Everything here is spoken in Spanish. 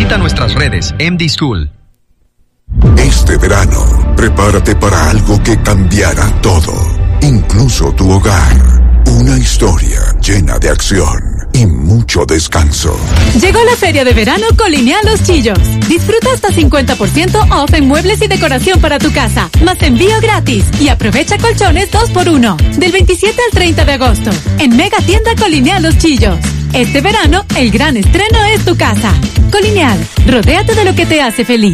Visita nuestras redes MD School. Este verano, prepárate para algo que cambiará todo, incluso tu hogar. Una historia llena de acción y mucho descanso. Llegó la feria de verano Colineal Los Chillos. Disfruta hasta 50% off en muebles y decoración para tu casa, más envío gratis y aprovecha colchones 2x1 del 27 al 30 de agosto en Mega Tienda Colineal Los Chillos. Este verano, el gran estreno es tu casa. Colineal, rodéate de lo que te hace feliz.